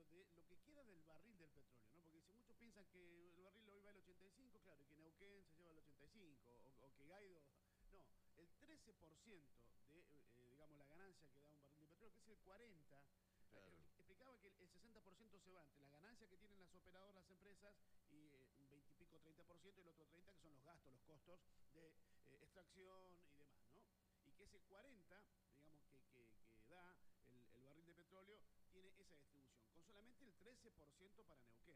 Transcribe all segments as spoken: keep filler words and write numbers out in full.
ejemplo, de lo que queda del barril del petróleo, ¿no? Porque si muchos piensan que el barril hoy va al ochenta y cinco, claro, y que Neuquén se lleva al ochenta y cinco, o, o que Guaido... No, el trece por ciento de, eh, digamos, la ganancia que da un barril de petróleo, que es el cuarenta por ciento. Claro. Explicaba que el sesenta por ciento se va entre la ganancia que tienen las operadoras, las empresas, y eh, un veinte y pico, treinta por ciento, y el otro treinta por ciento que son los gastos, los costos de eh, extracción y demás, ¿no? Y que ese cuarenta, digamos, que, que, que da el, el barril de petróleo, tiene esa distribución, con solamente el trece por ciento para Neuquén.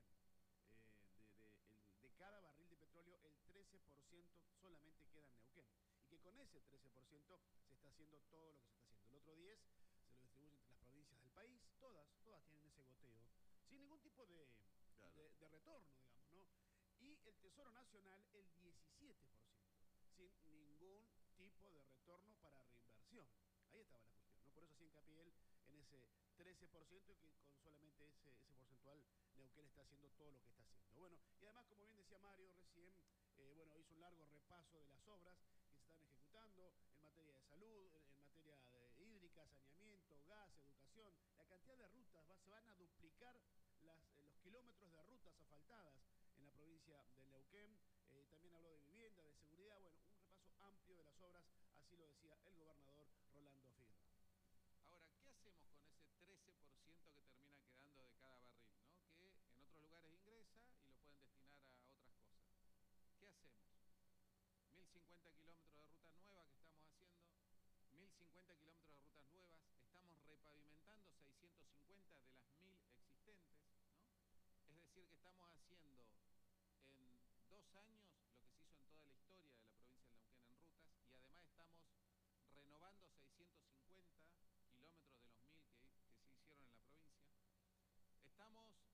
Eh, de, de, el, de cada barril de petróleo, el trece por ciento solamente queda en Neuquén. Y que con ese trece por ciento se está haciendo todo lo que se está haciendo. El otro diez por ciento se lo distribuye entre las provincias del país, todas, todas tienen ese goteo, sin ningún tipo de, Claro. de, de retorno, digamos, ¿no? Y el Tesoro Nacional, el diecisiete por ciento, sin ningún tipo de retorno para reinversión. Ahí estaba la cuestión, ¿no? Por eso hacía hincapié él en ese trece por ciento, y que con solamente ese, ese porcentual Neuquén está haciendo todo lo que está haciendo. Bueno, y además, como bien decía Mario recién, eh, bueno, hizo un largo repaso de las obras que se están ejecutando en materia de salud, en materia de hídrica, saneamiento, gas, educación. La cantidad de rutas, va, se van a duplicar las, eh, los kilómetros de rutas asfaltadas en la provincia de Neuquén. Eh, también habló de vivienda, de seguridad. Bueno, un repaso amplio de las obras, así lo decía el gobernador Rolando Figueroa. Ahora, ¿qué hacemos con ese trece por ciento que termina quedando de cada barril, ¿no? Que en otros lugares ingresa y lo pueden destinar a otras cosas? ¿Qué hacemos? mil cincuenta kilómetros de ruta nueva que estamos haciendo, mil cincuenta kilómetros de rutas nuevas, estamos repavimentando seiscientos cincuenta de las mil existentes, ¿no? Es decir, que estamos haciendo en dos años lo que se hizo en toda la historia de la provincia de Neuquén en rutas, y además estamos renovando seiscientos cincuenta kilómetros de los mil que, que se hicieron en la provincia. Estamos